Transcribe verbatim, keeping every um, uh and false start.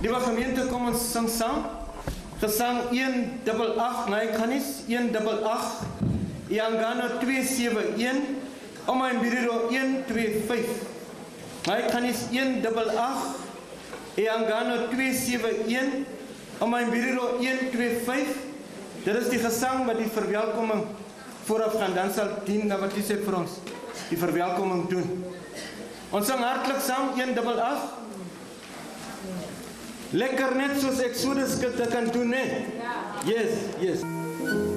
Liewe gemeente, kom ons sing saam. Gesang een dubbel agt, nee, ek gaan nie een dubbel agt. Iangano twee sewe een. Oma en Biriro een twee vyf. Nee, ek gaan nie een dubbel agt. Iangano twee sewe een. Oma en Biriro een twee vyf. Dit is die gesang wat die verwelkoming vooraf gaan. Dan sal dien na wat die sê vir ons die verwelkoming doen. Ons sing hartlik saam een dubbel agt. Lekker net soos Exodus dit kan doen, hè? Yes, yes.